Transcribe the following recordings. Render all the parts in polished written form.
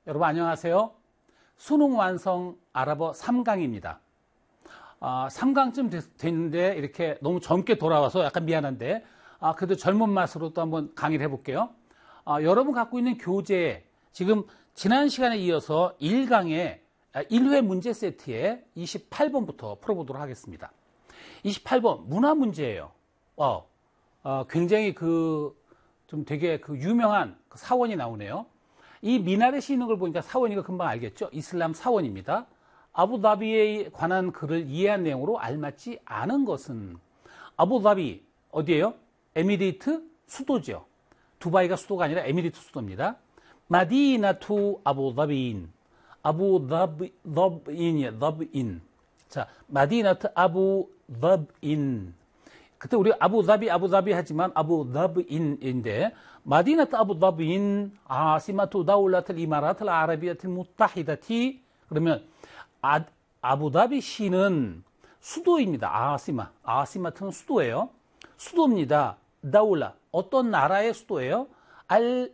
여러분 안녕하세요. 수능 완성 아랍어 3강입니다. 3강쯤 됐는데 이렇게 너무 젊게 돌아와서 약간 미안한데 그래도 젊은 맛으로 또 한번 강의를 해볼게요. 여러분 갖고 있는 교재에 지금 지난 시간에 이어서 1강의 1회 문제 세트에 28번부터 풀어보도록 하겠습니다. 28번 문화 문제예요. 굉장히 좀 되게 유명한 사원이 나오네요. 이 미나렛이 있는 걸 보니까 사원이가 금방 알겠죠? 이슬람 사원입니다. 아부다비에 관한 글을 이해한 내용으로 알맞지 않은 것은 아부다비 어디예요? 에미리트 수도죠. 두바이가 수도가 아니라 에미리트 수도입니다. 마디나투 아부다비인 아부다비인이에요. 더빈. 자, 마디나트 아부다비인. 그때 우리 아부다비 하지만 아부다비인인데 마디나트 아부다비인 아시마투 다울라틀 이마라틀 아라비아틀 무타히다티 그러면 아부다비 시는 수도입니다. 아시마트는 수도예요. 수도입니다. 다울라 어떤 나라의 수도예요? 알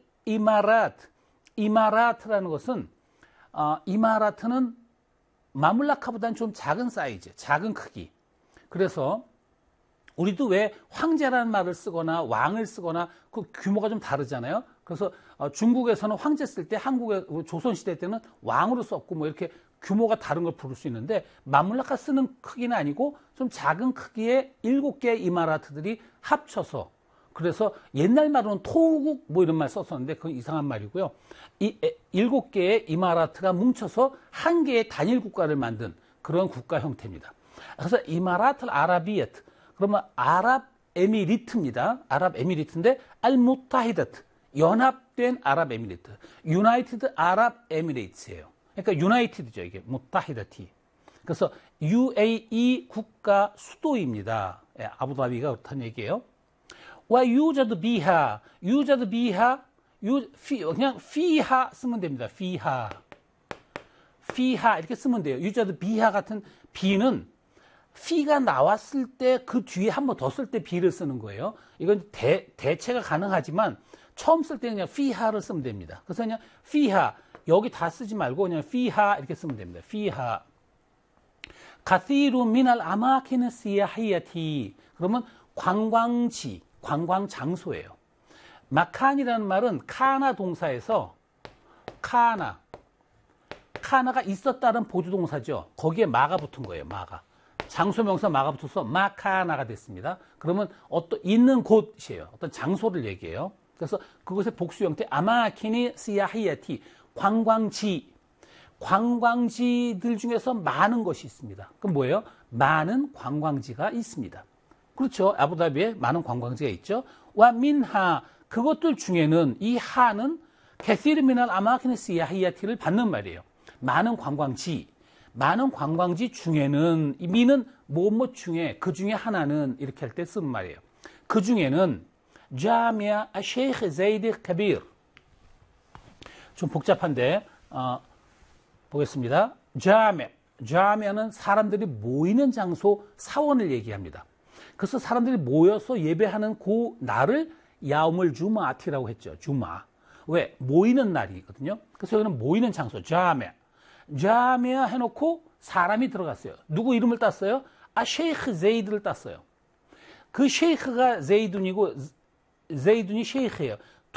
이마라트라는 것은 이마라트는 마물라카보다는 좀 작은 사이즈, 작은 크기. 그래서 우리도 왜 황제라는 말을 쓰거나 왕을 쓰거나 그 규모가 좀 다르잖아요. 그래서 중국에서는 황제 쓸 때 한국의 조선시대 때는 왕으로 썼고 뭐 이렇게 규모가 다른 걸 부를 수 있는데 마물라카 쓰는 크기는 아니고 좀 작은 크기의 7개의 이마라트들이 합쳐서 그래서 옛날 말로는 토우국 뭐 이런 말 썼었는데 그건 이상한 말이고요. 이 7개의 이마라트가 뭉쳐서 한 개의 단일 국가를 만든 그런 국가 형태입니다. 그래서 이마라트 아라비에트 그러면 아랍에미리트입니다. 아랍에미리트인데 알무타히다트 연합된 아랍에미리트 유나이티드 아랍에미레이트예요. 그러니까 유나이티드죠. 이게 무타히다티. 그래서 UAE 국가 수도입니다. 아부다비가 그렇다는 얘기예요. 와 유자드 비하 그냥 피하 쓰면 됩니다. 피하 이렇게 쓰면 돼요. 유자드 비하 같은 비는 피가 나왔을 때 그 뒤에 한 번 더 쓸 때 비를 쓰는 거예요. 이건 대체가 가능하지만 처음 쓸 때는 그냥 피하를 쓰면 됩니다. 그래서 그냥 피하 여기 다 쓰지 말고 그냥 피하 이렇게 쓰면 됩니다. 피하 가시루 미날 아마키는 시야히야티 그러면 관광지 관광 장소예요. 마칸이라는 말은 카나 동사에서 카나가 있었다는 보조동사죠. 거기에 마가 붙은 거예요. 마가. 장소명사 마가 붙어서 마카나가 됐습니다. 그러면 있는 곳이에요. 어떤 장소를 얘기해요. 그래서 그것의 복수 형태 아마키니 시야히야티 관광지들 중에서 많은 것이 있습니다. 그럼 뭐예요? 많은 관광지가 있습니다. 그렇죠. 아부다비에 많은 관광지가 있죠. 와 민하 그것들 중에는 이 하는 캐시르 미날 아마키니 시야히야티를 받는 말이에요. 많은 관광지 중에는 이 미는 뭐뭐 중에 그 중에 하나는 이렇게 할 때 쓰는 말이에요. 그 중에는 자미아 셰이크 제이드 카비르 좀 복잡한데 보겠습니다. 자미아는 사람들이 모이는 장소 사원을 얘기합니다. 그래서 사람들이 모여서 예배하는 그 날을 야움을 주마티라고 했죠. 주마. 왜? 모이는 날이거든요. 그래서 여기는 모이는 장소 자미아 해놓고 사람이 들어갔어요. 누구 이름을 땄어요? 셰이크 제이드를 땄어요. 그 셰이크가 제이둔이고 제이둔이 셰이크예요.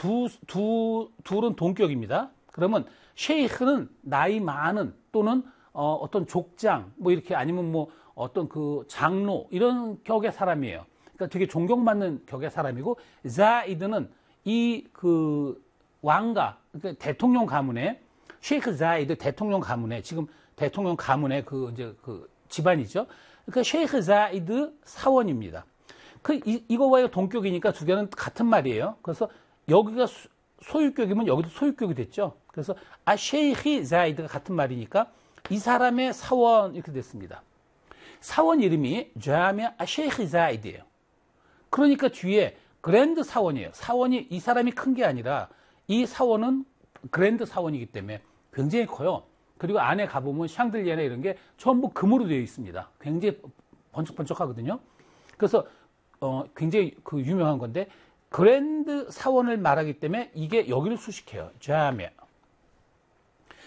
둘은 동격입니다. 그러면 셰이크는 나이 많은 또는 어떤 족장 뭐 이렇게 아니면 뭐 어떤 그 장로 이런 격의 사람이에요. 그러니까 되게 존경받는 격의 사람이고 자이드는 이 왕가 그러니까 대통령 가문에 셰이크 자이드 대통령 가문에 지금 대통령 가문의 그 집안이죠. 그러니까 셰이크 자이드 사원입니다. 이거와의 동격이니까 두 개는 같은 말이에요. 그래서 여기가 소유격이면 여기도 소유격이 됐죠. 그래서 셰이크 자이드가 같은 말이니까 이 사람의 사원 이렇게 됐습니다. 사원 이름이 자미아 셰이크 자이드예요. 그러니까 뒤에 그랜드 사원이에요. 사원이 이 사람이 큰 게 아니라 이 사원은 그랜드 사원이기 때문에 굉장히 커요. 그리고 안에 가보면 샹들리에나 이런 게 전부 금으로 되어 있습니다. 굉장히 번쩍번쩍하거든요. 그래서 굉장히 유명한 건데 그랜드 사원을 말하기 때문에 이게 여기를 수식해요. 자미아.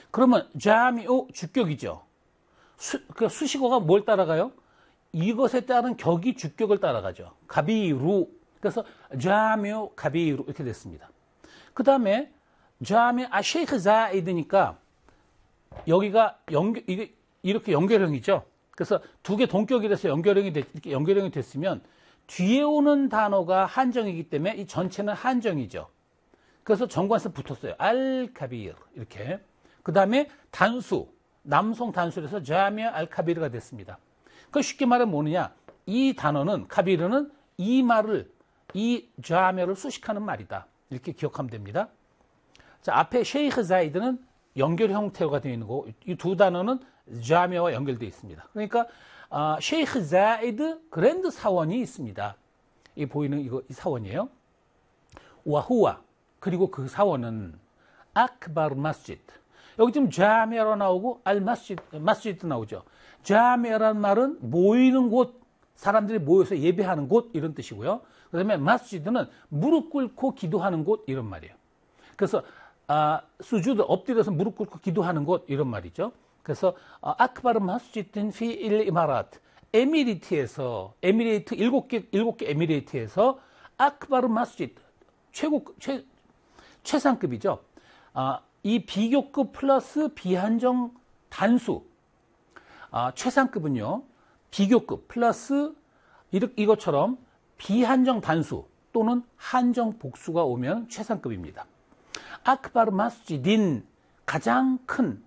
그러면 자미우 주격이죠. 그 수식어가 뭘 따라가요? 이것에 따른 격이 주격을 따라가죠. 가비루. 그래서 자미우 가비루 이렇게 됐습니다. 그 다음에 자미 아셰이크 자이드니까 여기가 이렇게 연결형이죠. 그래서 두 개 동격이라서 이렇게 연결형이 됐으면 뒤에 오는 단어가 한정이기 때문에 이 전체는 한정이죠. 그래서 정관사 붙었어요. 알카비르 이렇게. 그 다음에 단수, 남성 단수에서 자미아 알카비르가 됐습니다. 그 쉽게 말하면 뭐느냐? 이 단어는 카비르는 이 자미아를 수식하는 말이다. 이렇게 기억하면 됩니다. 자, 앞에 셰이크 자이드는 연결 형태가 되어 있는 거고 이 두 단어는 자미아와 연결되어 있습니다. 그러니까 셰이크 자이드 그랜드 사원이 있습니다. 이 보이는 이 사원이에요. 와후와 그리고 그 사원은 아크바르 마스지드. 여기 지금 자미아로 나오고 마스지드 나오죠. 자미아라는 말은 모이는 곳, 사람들이 모여서 예배하는 곳 이런 뜻이고요. 그다음에 마스지드는 무릎 꿇고 기도하는 곳 이런 말이에요. 그래서 수주드 엎드려서 무릎 꿇고 기도하는 곳 이런 말이죠. 그래서 아크바르 마스지드인 피 일 이마라트 에미리트에서 에미레이트 일곱 개 에미레이트에서 아크바르 마스지드 최상급이죠. 이 비교급 플러스 비한정 단수 최상급은요. 비교급 플러스 이것처럼 비한정 단수 또는 한정 복수가 오면 최상급입니다. 아크바르 마스지딘 가장 큰